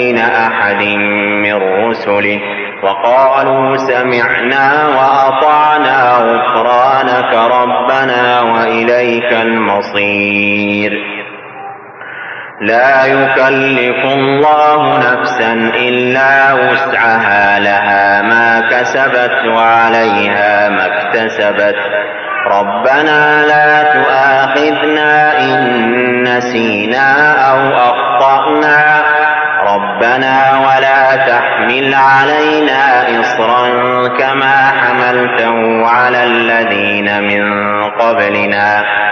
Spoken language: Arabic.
أحد من رسله وقالوا سمعنا وأطعنا غفرانك ربنا وإليك المصير. لا يكلف الله نفسا إلا وسعها لها ما كسبت وعليها ما اكتسبت ربنا لا تؤاخذنا إن نسينا أو أخطأنا ربنا ولا تحمل علينا إصرا كما حملته على الذين من قبلنا